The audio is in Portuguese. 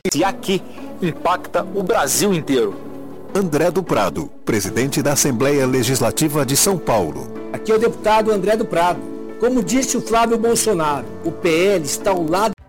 E aqui impacta o Brasil inteiro. André do Prado, presidente da Assembleia Legislativa de São Paulo. Aqui é o deputado André do Prado. Como disse o Flávio Bolsonaro, o PL está ao lado